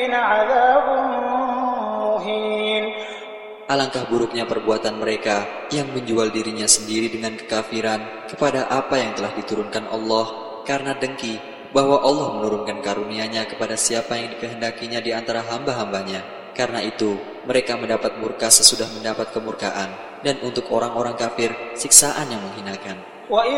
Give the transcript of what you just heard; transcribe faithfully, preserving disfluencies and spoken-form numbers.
الكافرين عذاب مهين. Alangkah buruknya perbuatan mereka yang menjual dirinya sendiri dengan kekafiran kepada apa yang telah diturunkan Allah karena dengki bahwa Allah menurunkan karunia-Nya kepada siapa yang dikehendakinya di antara hamba-hambanya. Karena itu, mereka mendapat murka sesudah mendapat kemurkaan, dan untuk orang-orang kafir, siksaan yang menghinakan.